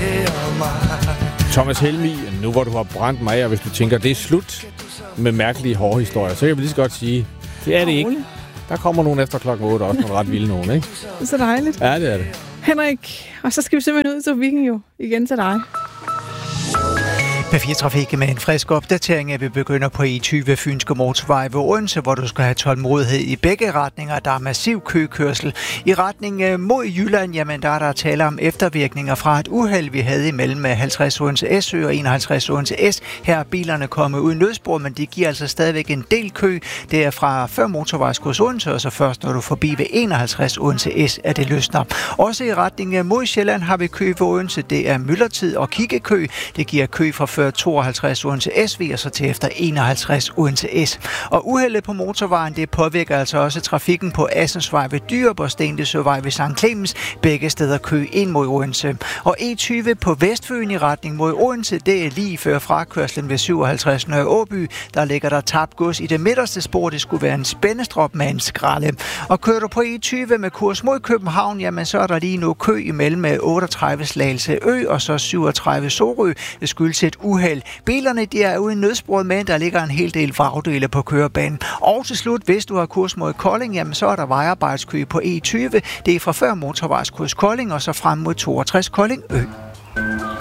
kære mig. Thomas Helmig, nu hvor du har brændt mig, og hvis du tænker, det er slut med mærkelige hårhistorier, så kan jeg lige så godt sige, det er det ikke. Der kommer nogen efter klokken 8, også nogle ret vilde nogen, ikke? Det er så dejligt. Ja, det er det. Henrik, og så skal vi simpelthen ud til Viking jo igen til dig. P4-trafik med en frisk opdatering, at vi begynder på E20 Fynske Motorvej ved Odense, hvor du skal have tålmodighed i begge retninger. Der er massiv køkørsel. I retning mod Jylland, jamen der er der tale om eftervirkninger fra et uheld, vi havde imellem 50 Odense S og 51 Odense S. Her er bilerne kommet uden nødspor, men de giver altså stadigvæk en del kø. Det er fra før motorvejskurs Odense, og så først når du er forbi ved 51 Odense S, at det løsner. Også i retning mod Sjælland har vi kø ved Odense. Det er myldretid og kiggekø. Det giver kø fra før 52 Odense SV og så til efter 51 Odense S. Og uheldet på motorvejen, det påvirker altså også trafikken på Assensvej ved Dyrup og Stendesøvej ved St. Clemens. Begge steder kø ind mod Odense. Og E20 på Vestfyn i retning mod Odense, det er lige før frakørslen ved 57 Nørre Åby. Der ligger der tabt gods i det midterste spor. Det skulle være en spændestrop med en skralde. Og kører du på E20 med kurs mod København, jamen så er der lige nu kø imellem 38 Slagelse Ø og så 37 Sorø. Det skyldes et uheld. Bilerne de er uden nødsporet, men der ligger en hel del vragdele på kørebanen. Og til slut, hvis du har kurs mod Kolding, jamen så er der vejarbejdskö på E20. Det er fra før motorvejskurs Kolding og så frem mod 62 Kolding Ø.